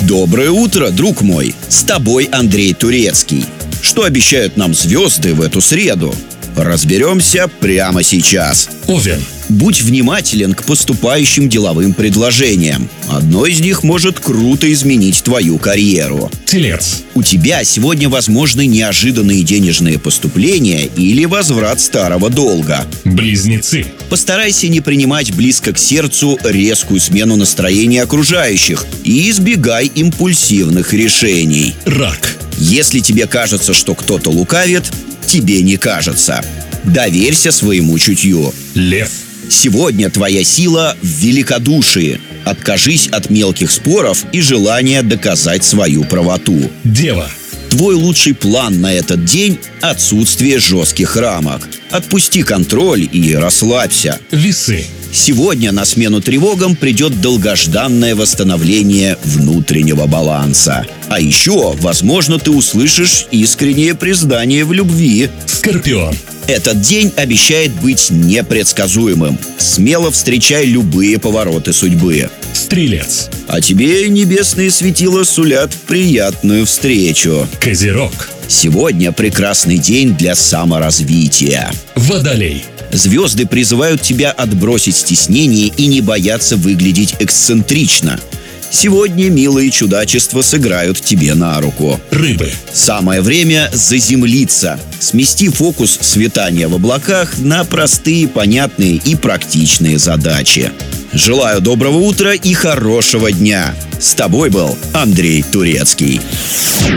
Доброе утро, друг мой! С тобой Андрей Турецкий. Что обещают нам звезды в эту среду? Разберемся прямо сейчас. Овен. Будь внимателен к поступающим деловым предложениям. Одно из них может круто изменить твою карьеру. Телец. У тебя сегодня возможны неожиданные денежные поступления или возврат старого долга. Близнецы. Постарайся не принимать близко к сердцу резкую смену настроения окружающих и избегай импульсивных решений. Рак. Если тебе кажется, что кто-то лукавит, тебе не кажется. Доверься своему чутью. Лев. Сегодня твоя сила в великодушии. Откажись от мелких споров и желания доказать свою правоту. Дева. Твой лучший план на этот день – отсутствие жестких рамок. Отпусти контроль и расслабься. Весы. Сегодня на смену тревогам придет долгожданное восстановление внутреннего баланса. А еще, возможно, ты услышишь искреннее признание в любви. Скорпион. Этот день обещает быть непредсказуемым. Смело встречай любые повороты судьбы. Стрелец. А тебе небесные светила сулят приятную встречу. Козерог. Сегодня прекрасный день для саморазвития. Водолей. Звезды призывают тебя отбросить стеснение и не бояться выглядеть эксцентрично. Сегодня милые чудачества сыграют тебе на руку. Рыбы. Самое время заземлиться. Смести фокус светания в облаках на простые, понятные и практичные задачи. Желаю доброго утра и хорошего дня. С тобой был Андрей Турецкий.